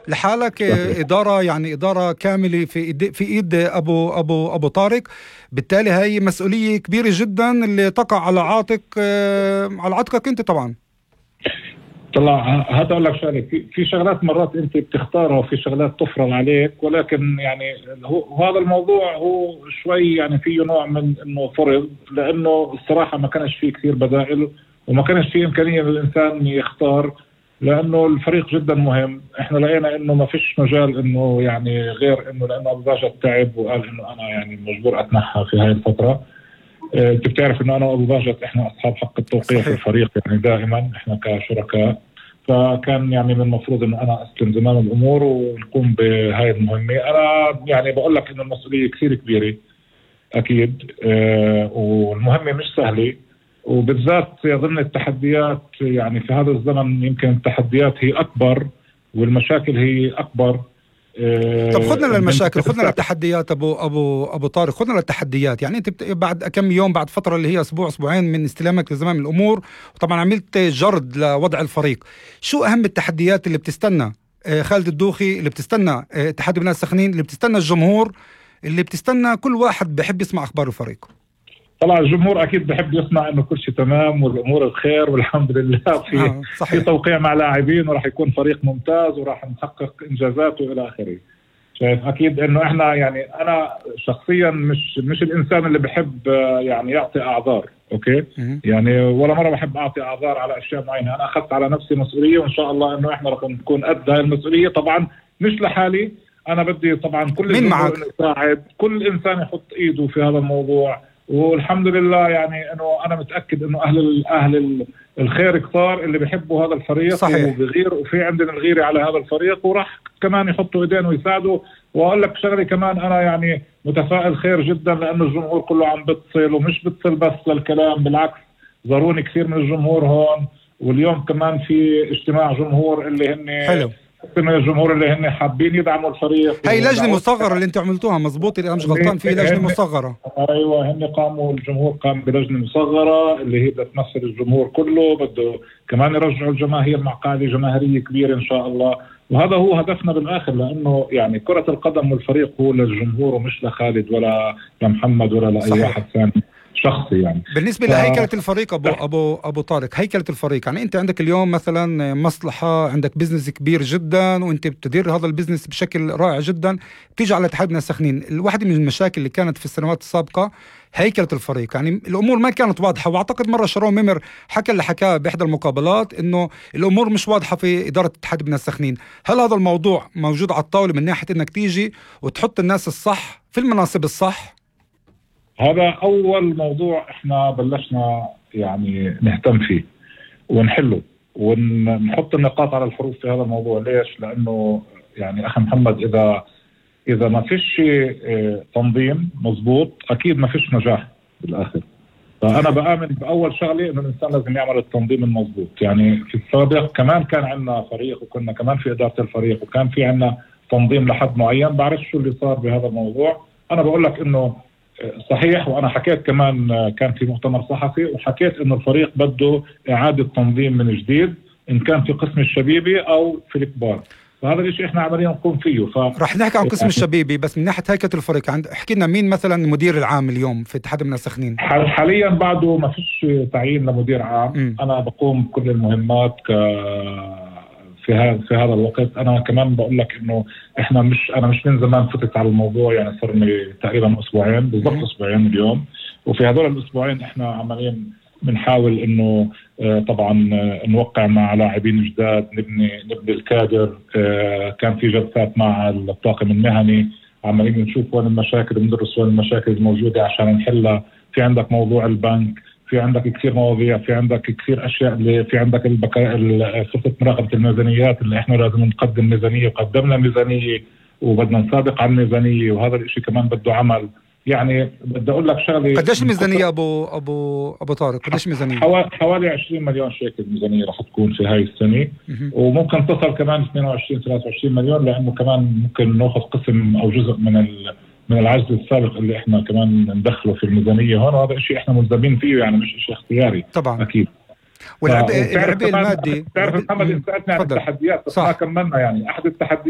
لحالك إدارة، يعني إدارة كاملة في إيد أبو طارق. بالتالي هاي مسؤولية كبيرة جدا اللي تقع على على عاتقك أنت طبعا. طلع هذا أقول لك شغلة، في شغلات مرات أنت بتختارها وفي شغلات تفرض عليك، ولكن يعني هذا الموضوع هو شوي يعني فيه نوع من إنه فرض، لأنه الصراحة ما كانش فيه كثير بدائل وما كانش فيه إمكانية للإنسان يختار، لأنه الفريق جدا مهم. إحنا لقينا إنه ما فيش مجال إنه يعني غير إنه لأنه أبو باجة تعب وقال إنه أنا يعني مجبور أتنحى في هاي الفترة. انت بتعرف انه انا وابو باجت احنا اصحاب حق التوقيع في الفريق، يعني دائما احنا كشركاء، فكان يعني من المفروض انه انا استلم زمام الامور ونقوم بهاي المهمه. انا يعني بقول لك انه المسؤوليه كثير كبيره اكيد، والمهمه مش سهله، وبالذات ضمن التحديات. يعني في هذا الزمن يمكن التحديات هي اكبر والمشاكل هي اكبر. طب خذنا للمشاكل، خذنا للتحديات ابو طارق، خذنا للتحديات. يعني انت بعد كم يوم، بعد فتره اللي هي اسبوعين من استلامك لزمام الامور، وطبعا عملت جرد لوضع الفريق، شو اهم التحديات اللي بتستنى خالد الدوخي، اللي بتستنى اتحاد بناء السخنين، اللي بتستنى الجمهور، اللي بتستنى كل واحد بحب يسمع اخبار الفريق؟ طبعا الجمهور اكيد بحب يسمع انه كل شيء تمام والامور بخير والحمد لله، في توقيع مع لاعبين وراح يكون فريق ممتاز وراح نحقق انجازاته والى اخره. شايف اكيد انه احنا يعني انا شخصيا مش الانسان اللي بحب يعني يعطي اعذار، اوكي؟ يعني ولا مره بحب اعطي اعذار على اشياء معينه. انا اخذت على نفسي مسؤوليه وان شاء الله انه احنا راح نكون قد هاي المسؤوليه. طبعا مش لحالي، انا بدي طبعا كل الجمهور يساعد، كل انسان يحط ايده في هذا الموضوع، والحمد لله يعني انه انا متاكد انه اهل الخير كثار اللي بيحبوا هذا الفريق. صحيح. وبغير وفي عندنا الغيره على هذا الفريق، وراح كمان يحطوا ايدين ويساعدوا. واقول لك شغله كمان، انا يعني متفائل خير جدا لانه الجمهور كله عم بتصل، ومش بتصل بس للكلام، بالعكس زاروني كثير من الجمهور هون، واليوم كمان في اجتماع جمهور اللي هن حلو من الجمهور اللي هن حابين يدعموا الفريق. هاي لجنة مصغرة اللي انتم عملتوها، مزبوط؟ اللي انا مش غلطان في لجنة مصغرة. ايوه، هن قاموا، الجمهور قام بلجنة مصغرة اللي هي بدها تمثل الجمهور كله، بده كمان يرجعوا الجماهير مع قاعدة جماهيرية كبيرة ان شاء الله. وهذا هو هدفنا بالاخر، لانه يعني كرة القدم والفريق هو للجمهور ومش لخالد ولا لمحمد ولا لاي واحد ثاني شخصي. يعني بالنسبة لهيكلة الفريق أبو طارق، هيكلة الفريق، يعني أنت عندك اليوم مثلا مصلحة، عندك بزنس كبير جدا وأنت بتدير هذا البزنس بشكل رائع جدا، بتيجي على اتحاد بناء السخنين. الواحد من المشاكل اللي كانت في السنوات السابقة هيكلة الفريق، يعني الأمور ما كانت واضحة، وأعتقد مرة شارون ميمر حكى بإحدى المقابلات إنه الأمور مش واضحة في إدارة اتحاد بناء السخنين. هل هذا الموضوع موجود على الطاولة من ناحية إنك تيجي وتحط الناس الصح في المناصب الصح؟ هذا أول موضوع إحنا بلشنا يعني نهتم فيه ونحله ونحط النقاط على الحروف في هذا الموضوع. ليش؟ لأنه يعني أخي محمد، إذا ما فيش تنظيم مضبوط أكيد ما فيش نجاح بالآخر. فأنا بآمن بأول شغلة إنه الإنسان لازم يعمل التنظيم المضبوط. يعني في السابق كمان كان عندنا فريق وكنا كمان في إدارة الفريق وكان في عندنا تنظيم لحد معين. بعرف شو اللي صار بهذا الموضوع. أنا بقول لك إنه صحيح، وأنا حكيت كمان، كان في مؤتمر صحفي وحكيت إنه الفريق بده إعادة تنظيم من جديد، إن كان في قسم الشبيبي أو في الكبار. فهذا الشيء إحنا عمليا نقوم فيه. رح نحكي عن قسم الشبيبي، بس من ناحية هيكلة الفريق احكي لنا مين مثلا المدير العام اليوم في اتحاد بناء السخنين؟ حاليا بعده ما فيش تعيين لمدير عام. أنا بقوم بكل المهمات في هذا الوقت. انا كمان بقول لك انه انا مش من زمان فتت على الموضوع، يعني صار لي تقريبا اسبوعين بالضبط، اسبوعين اليوم. وفي هذول الاسبوعين احنا عمالين بنحاول انه طبعا نوقع مع لاعبين جداد، نبني الكادر. كان في جلسات مع الطاقم المهني، عمالين نشوف وين المشاكل، بندرس وين المشاكل الموجوده عشان نحلها. في عندك موضوع البنك، في عندك كثير مواضيع، في عندك كثير اشياء، اللي في عندك خطه مراقبه الميزانيات اللي احنا لازم نقدم ميزانيه، وقدمنا ميزانيه وبدنا نسابق على الميزانيه، وهذا الشيء كمان بده عمل. يعني بدي اقول لك شغله، قديش الميزانيه ابو طارق؟ قديش ميزانيه؟ حوالي 20 مليون شيكل ميزانيه راح تكون في هاي السنه، وممكن تصل كمان 22 23 مليون، لانه كمان ممكن ناخذ قسم او جزء من العجز السابق اللي احنا كمان ندخله في الميزانيه هون. وهذا الشيء احنا ملزمين فيه، يعني مش شيء اختياري طبعا اكيد. والعبء المادي. تعرف محمد، انت سالتني عن التحديات بس ما كملنا. يعني احد التحديات